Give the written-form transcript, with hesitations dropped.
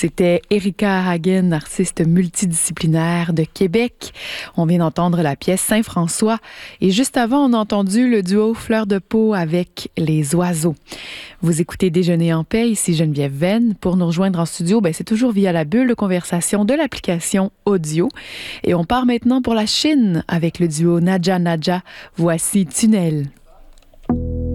C'était Erika Hagen, artiste multidisciplinaire de Québec. On vient d'entendre la pièce Saint-François. Et juste avant, on a entendu le duo Fleur de Peau avec Les Oiseaux. Vous écoutez Déjeuner en paix, ici Geneviève Venn. Pour nous rejoindre en studio, c'est toujours via la bulle de conversation de l'application audio. Et on part maintenant pour la Chine avec le duo Nadja Nadja. Voici Tunnel.